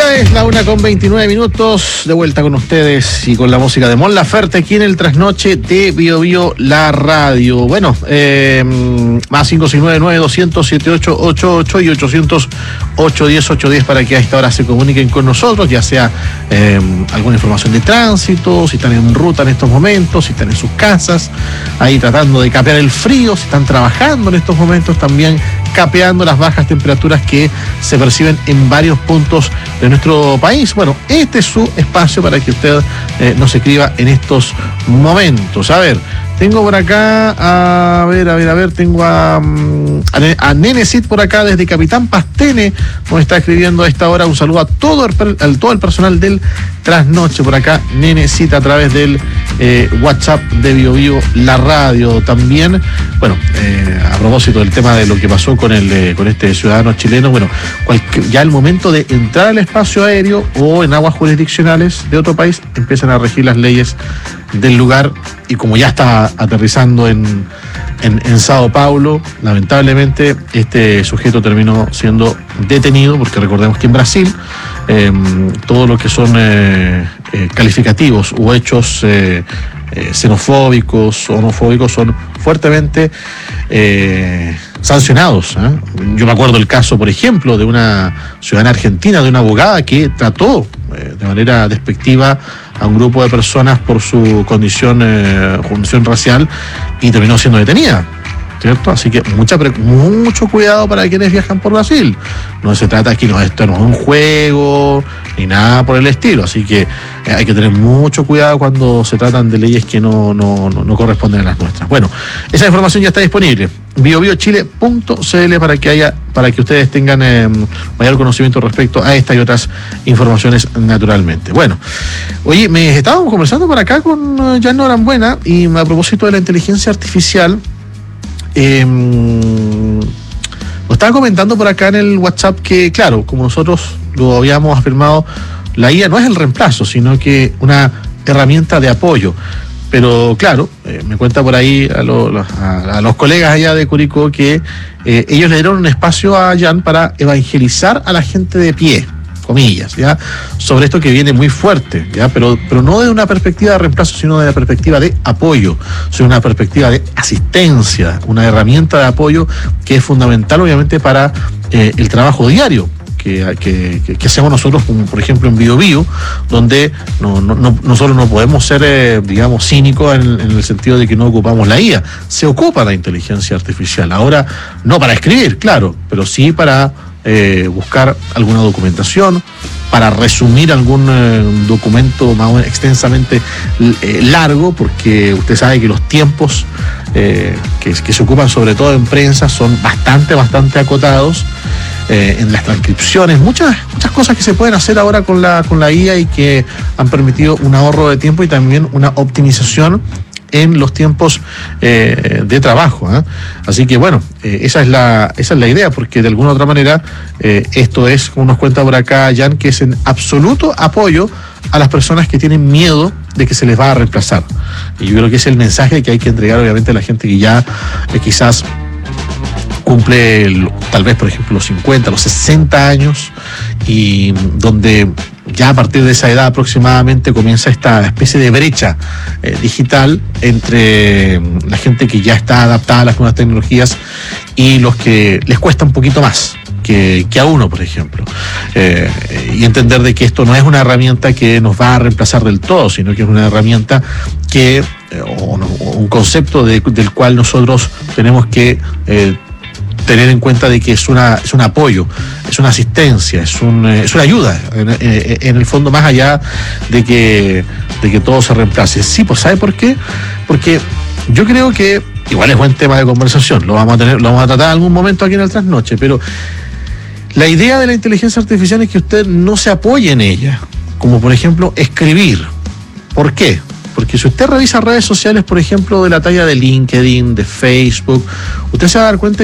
Ya es la 1:29, de vuelta con ustedes y con la música de Mon Laferte aquí en el trasnoche de Bio Bio, la radio. Bueno, más 569-9200-7888 y 800-810-810 para que a esta hora se comuniquen con nosotros, ya sea alguna información de tránsito, si están en ruta en estos momentos, si están en sus casas, ahí tratando de capear el frío, si están trabajando en estos momentos también capeando las bajas temperaturas que se perciben en varios puntos de nuestro país. Bueno, este es su espacio para que usted nos escriba en estos momentos. A ver, tengo por acá, a ver, tengo a Nenecit por acá desde Capitán Pastene, nos está escribiendo a esta hora. Un saludo a todo el personal del trasnoche por acá, Nenecit, a través del WhatsApp de Bio Bio, la radio también. Bueno, a propósito del tema de lo que pasó con este ciudadano chileno, bueno, ya el momento de entrar al espacio aéreo o en aguas jurisdiccionales de otro país empiezan a regir las leyes del lugar, y como ya está aterrizando en Sao Paulo, lamentablemente este sujeto terminó siendo detenido, porque recordemos que en Brasil todo lo que son calificativos u hechos xenofóbicos o homofóbicos son fuertemente sancionados. Yo me acuerdo el caso, por ejemplo, de una ciudadana argentina, de una abogada que trató de manera despectiva a un grupo de personas por su condición racial y terminó siendo detenida, ¿cierto? Así que mucho cuidado para quienes viajan por Brasil. No se trata aquí, esto no es un juego ni nada por el estilo, así que hay que tener mucho cuidado cuando se tratan de leyes que no corresponden a las nuestras. Bueno, esa información ya está disponible, biobiochile.cl, para que ustedes tengan mayor conocimiento respecto a esta y otras informaciones, naturalmente. Bueno, oye, estábamos conversando por acá con Jan Norambuena, y a propósito de la inteligencia artificial, nos estaba comentando por acá en el WhatsApp que, claro, como nosotros lo habíamos afirmado, la IA no es el reemplazo, sino que una herramienta de apoyo. Pero claro, me cuenta por ahí a los colegas allá de Curicó que ellos le dieron un espacio a Jan para evangelizar a la gente de pie, comillas, ¿ya?, sobre esto que viene muy fuerte, ¿ya?, pero no de una perspectiva de reemplazo, sino de una perspectiva de apoyo, sino una perspectiva de asistencia, una herramienta de apoyo que es fundamental, obviamente, para el trabajo diario que hacemos nosotros, como por ejemplo en Bio Bio, donde nosotros no podemos ser, digamos, cínicos en el sentido de que no ocupamos la IA. Se ocupa la inteligencia artificial, ahora no para escribir, claro, pero sí para buscar alguna documentación, para resumir algún documento más extensamente largo, porque usted sabe que los tiempos que se ocupan sobre todo en prensa son bastante acotados. En las transcripciones, muchas cosas que se pueden hacer ahora con la IA y que han permitido un ahorro de tiempo y también una optimización en los tiempos de trabajo. Así que bueno, esa es la idea, porque de alguna u otra manera esto es, como nos cuenta por acá Jan, que es en absoluto apoyo a las personas que tienen miedo de que se les va a reemplazar. Y yo creo que es el mensaje que hay que entregar, obviamente, a la gente que ya quizás cumple tal vez, por ejemplo, los 50, los 60 años, y donde ya a partir de esa edad aproximadamente comienza esta especie de brecha digital entre la gente que ya está adaptada a las nuevas tecnologías y los que les cuesta un poquito más que a uno, por ejemplo. Y entender de que esto no es una herramienta que nos va a reemplazar del todo, sino que es una herramienta que, o un concepto del cual nosotros tenemos que tener en cuenta de que es un apoyo, es una asistencia, es una ayuda, en el fondo, más allá de que todo se reemplace. Sí, pues ¿sabe por qué? Porque yo creo que igual es buen tema de conversación, lo vamos a tratar en algún momento aquí en el Trasnoche, pero la idea de la inteligencia artificial es que usted no se apoye en ella, como por ejemplo escribir. ¿Por qué? Porque si usted revisa redes sociales, por ejemplo, de la talla de LinkedIn, de Facebook, usted se va a dar cuenta